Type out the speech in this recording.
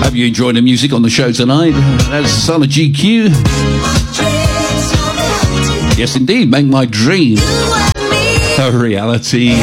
Hope you enjoyed the music on the show tonight. That's the son of GQ. Yes, indeed. Make my dream a reality.